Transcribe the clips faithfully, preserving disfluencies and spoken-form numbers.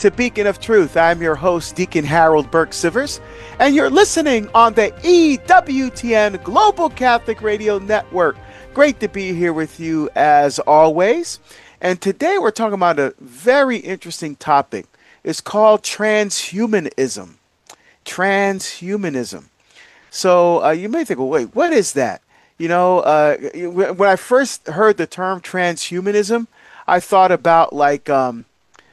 to Beacon of Truth. I'm your host, Deacon Harold Burke Sivers, and you're listening on the E W T N Global Catholic Radio Network. Great to be here with you as always. And today we're talking about a very interesting topic. It's called transhumanism. Transhumanism. So uh, you may think, well, wait, what is that? You know, uh, when I first heard the term transhumanism, I thought about like um,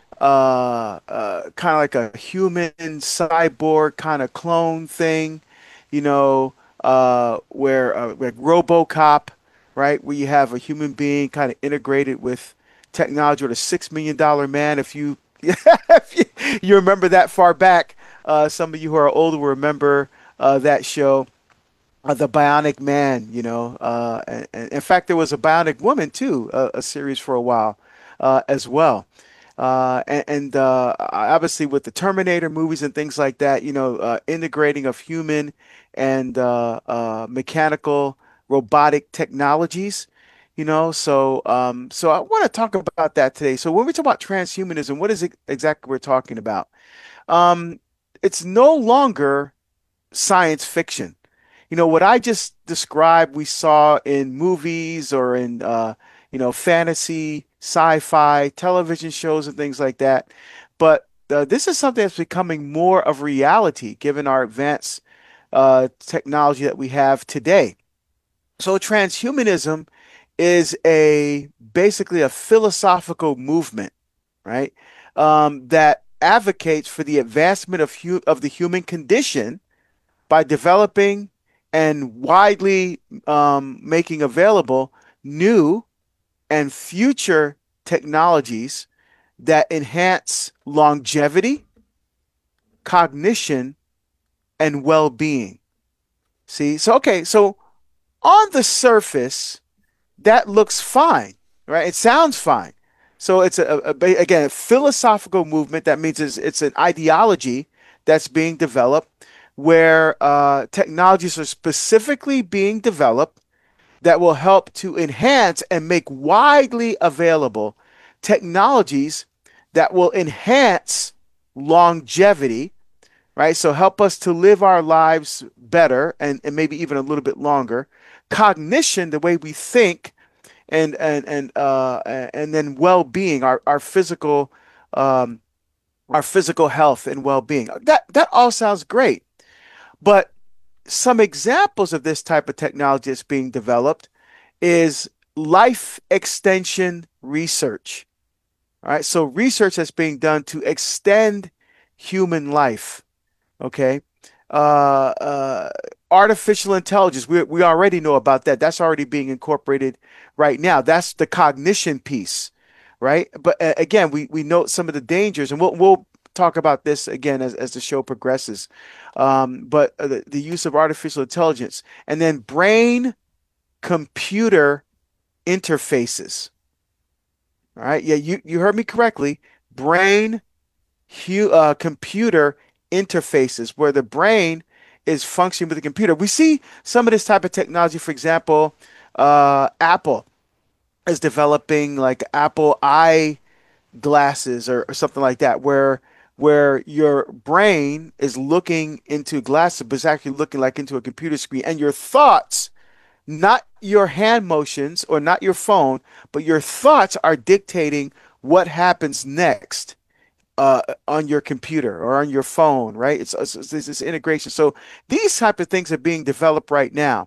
uh, uh, kind of like a human cyborg kind of clone thing, you know, uh, where uh, like RoboCop, right, where you have a human being kind of integrated with technology, or the Six Million Dollar Man. If you if you, you remember that far back, uh, some of you who are older will remember uh, that show. Uh, the Bionic Man, you know, uh, and, and in fact, there was a Bionic Woman too, a, a series for a while uh, as well. Uh, and and uh, obviously with the Terminator movies and things like that, you know, uh, integrating of human and uh, uh, mechanical robotic technologies, you know. So um, so I want to talk about that today. So when we talk about transhumanism, what is it exactly we're talking about? Um, it's no longer science fiction. You know, what I just described, we saw in movies or in, uh, you know, fantasy, sci-fi, television shows and things like that. But uh, this is something that's becoming more of reality given our advanced uh, technology that we have today. So transhumanism is a basically a philosophical movement, right? Um, that advocates for the advancement of hu of the human condition by developing and widely um, making available new and future technologies that enhance longevity, cognition, and well-being. See, so okay, so on the surface, that looks fine, right? It sounds fine. So it's a, a again a philosophical movement. That means it's, it's an ideology that's being developed where uh, technologies are specifically being developed that will help to enhance and make widely available technologies that will enhance longevity, right? So help us to live our lives better and, and maybe even a little bit longer. Cognition, the way we think, and and and uh, and then well-being, our our physical um, our physical health and well-being. That that all sounds great. But some examples of this type of technology that's being developed is life extension research. All right. So research that's being done to extend human life. Okay. Uh, uh, artificial intelligence. We, we already know about that. That's already being incorporated right now. That's the cognition piece. Right. But uh, again, we, we note some of the dangers, and we'll, we'll talk about this again as, as the show progresses. Um, but uh, the, the use of artificial intelligence, and then brain computer interfaces. All right. Yeah, you, you heard me correctly. Brain hu uh, computer interfaces, where the brain is functioning with the computer. We see some of this type of technology. For example, uh, Apple is developing like Apple eye glasses or, or something like that, where where your brain is looking into glasses, but it's actually looking like into a computer screen, and your thoughts, not your hand motions or not your phone, but your thoughts are dictating what happens next uh, on your computer or on your phone, right? It's, it's, it's this integration. So these type of things are being developed right now.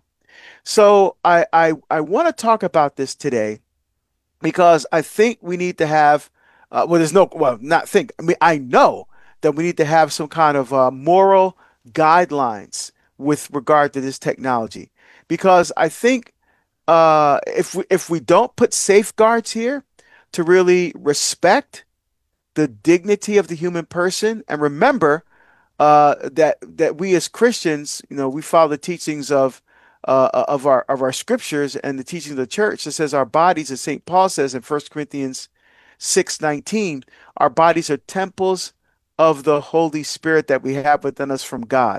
So I I, I want to talk about this today because I think we need to have uh, well, there's no, well, not think. I mean, I know that we need to have some kind of uh, moral guidelines with regard to this technology, because I think uh, if we if we don't put safeguards here to really respect the dignity of the human person, and remember uh, that that we as Christians, you know, we follow the teachings of uh, of our of our scriptures and the teachings of the church that says our bodies, as Saint Paul says in First Corinthians six nineteen, our bodies are temples of the Holy Spirit that we have within us from God.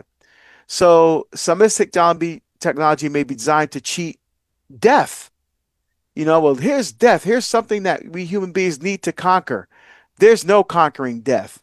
So some of this technology technology may be designed to cheat death. You know, well, here's death. Here's something that we human beings need to conquer. There's no conquering death.